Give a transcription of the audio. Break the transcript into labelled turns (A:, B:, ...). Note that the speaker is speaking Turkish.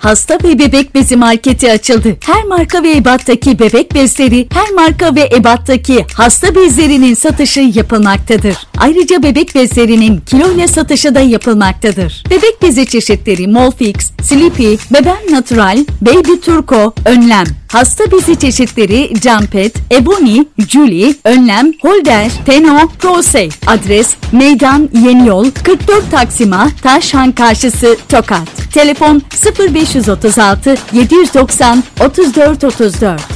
A: hasta ve bebek bezi marketi açıldı. Her marka ve ebattaki bebek bezleri, her marka ve ebattaki hasta bezlerinin satışı yapılmaktadır. Ayrıca bebek bezlerinin kiloyla satışı da yapılmaktadır. Bebek bezi çeşitleri Molfix, Sleepy, Beben Natural, Baby Turco, Önlem. Hasta bezi çeşitleri Jumpet, Ebony, Julie, Önlem, Holder, Teno, ProSafe. Adres Meydan Yeni Yol 44 Taksima Taşhan Karşısı Tokat. Telefon 0536 790 34 34.